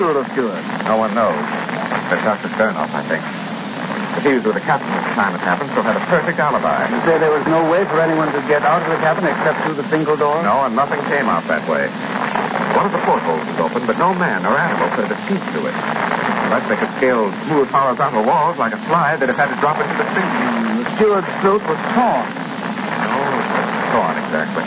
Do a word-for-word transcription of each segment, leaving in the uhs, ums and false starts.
of Stewart? No one knows. But Doctor Sternoff, I think. But he was with the captain at the time it happened, so had a perfect alibi. You say there was no way for anyone to get out of the cabin except through the single door? No, and nothing came out that way. One of the portholes was open, but no man or animal could have escaped through it. Unless they could scale smooth horizontal walls like a slide, they'd have had to drop into the sea. Mm, the steward's throat was torn. No, torn exactly.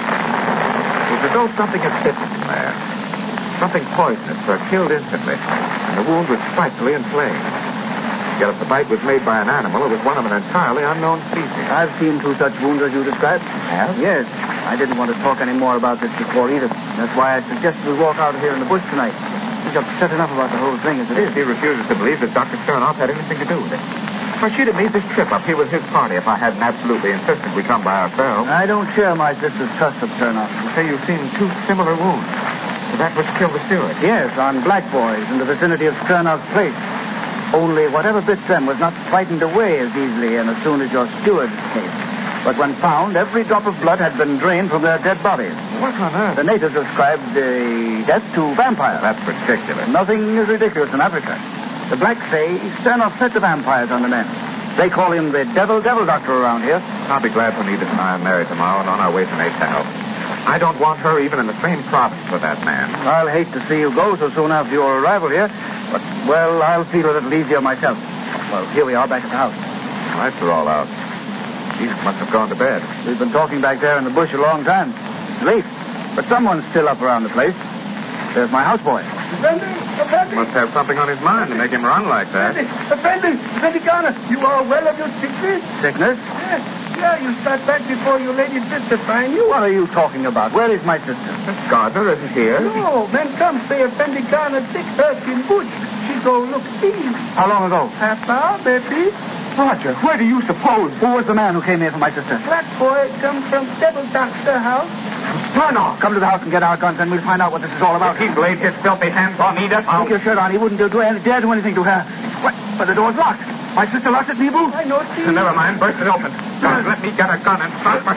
It was as though something had bitten him there. Something poisonous, for it killed instantly, and the wound was frightfully inflamed. Yet if the bite was made by an animal, it was one of an entirely unknown species. I've seen two such wounds as you described. Have? Yes. I didn't want to talk any more about this before either. That's why I suggested we walk out here in the bush tonight. He's upset enough about the whole thing as it is. He refuses to believe that Doctor Sternoff had anything to do with it. For she'd have made this trip up here with his party if I hadn't absolutely insisted we come by ourselves. I don't share my sister's trust of Sternoff. You say you've seen two similar wounds. So that which killed the steward? Yes, on black boys in the vicinity of Sternoff's place. Only whatever bit them was not frightened away as easily and as soon as your steward's case. But when found, every drop of blood had been drained from their dead bodies. What on earth? The natives ascribed uh, death to vampires. That's ridiculous. Nothing is ridiculous in Africa. The blacks say Sternoff set the vampires on the men. They call him the devil devil doctor around here. I'll be glad when Edith and I are married tomorrow and on our way to Natal. I don't want her even in the same province with that man. I'll hate to see you go so soon after your arrival here. But, well, I'll feel a little easier myself. Well, here we are back at the house. Lights are all out. Edith must have gone to bed. We've been talking back there in the bush a long time. It's late, but someone's still up around the place. There's my houseboy. Effendi, Effendi. Must have something on his mind to make him run like that. Effendi, Effendi Ghana, you are well of your sickness? Sickness? Yes, yeah, you start back before your lady sister find you. What are you talking about? Where is my sister? Miss Gardner isn't here. No, then come say Effendi Ghana sick her in bush. She go look see. How long ago? Half hour, baby. Roger, where do you suppose? Who was the man who came here for my sister? Black boy come from Devil Doctor house. Sternoff, come to the house and get our guns, and we'll find out what this is all about. He laid his filthy hands on Edith. Take your shirt on. He wouldn't do, do, dare do anything to her. What? But the door's locked. My sister locked it, Nebu? I know, see. So never mind. Burst it open. God, let me get a gun and start my...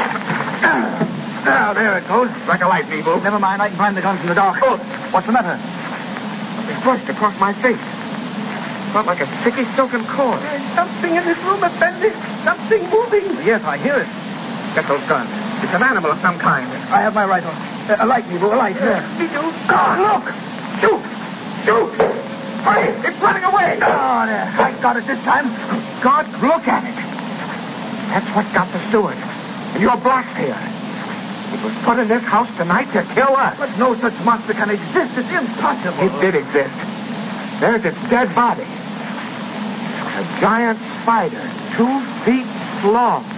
Now, there it goes. Like a light, Nebu. Never mind. I can find the guns in the dark. Oh. What's the matter? It brushed across my face. Felt like a sticky silken cord. There's something in this room, Effendi. Something moving. Yes, I hear it. Get those guns. It's an animal of some kind. I have my rifle. Uh, a light, Nebu, a light. There. Did you? Oh, look! Shoot! Shoot! Hurry! It's running away! Oh, there. I got it this time. God, look at it. That's what got the steward. And your black here. It was put in this house tonight to kill us. But no such monster can exist. It's impossible. It did exist. There's its dead body. A giant spider, two feet long.